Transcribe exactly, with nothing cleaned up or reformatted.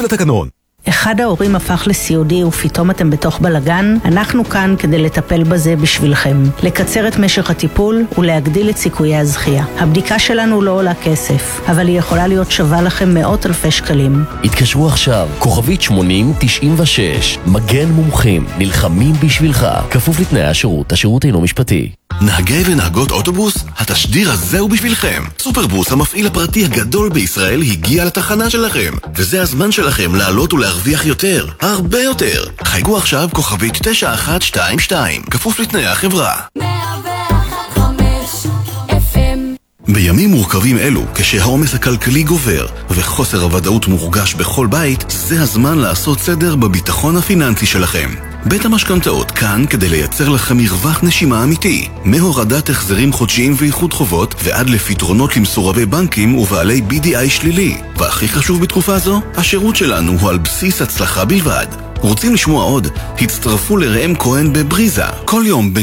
לתקנון. אחד ההורים הפך לסיעודי ופתאום אתם בתוך בלגן, אנחנו כאן כדי לטפל בזה בשבילכם. לקצר את משך הטיפול ולהגדיל את סיכויי הזכייה. הבדיקה שלנו לא עולה כסף, אבל היא יכולה להיות שווה לכם מאות אלפי שקלים. התקשרו עכשיו, כוכבית שמונים תשעים ושש, מגן מומחים, נלחמים בשבילך, כפוף לתנאי השירות, השירות אינו משפטי. נהגי ונהגות אוטובוס, התשדיר הזה הוא בשבילכם. סופרבוס, המפעיל הפרטי הגדול בישראל, הגיע לתחנה שלכם, וזה הזמן שלכם לעלות ולהרוויח יותר, הרבה יותר. חייגו עכשיו כוכבית תשע אחת שתיים שתיים, כפוף לתנאי החברה. מאה ואחת חמש אף אם. בימים מורכבים אלו, כשהעומס הכלכלי גובר וחוסר הוודאות מורגש בכל בית, זה הזמן לעשות סדר בביטחון הפיננסי שלכם. בית המשכנתאות כאן כדי לייצר לכם מרווח נשימה אמיתי, מהורדת החזרים חודשיים ואיחוד חובות ועד לפתרונות למסורבי בנקים ובעלי בי די איי שלילי. והכי חשוב בתקופה זו, השירות שלנו הוא על בסיס הצלחה בלבד. רוצים לשמוע עוד? הצטרפו לראם כהן בבריזה, כל יום בין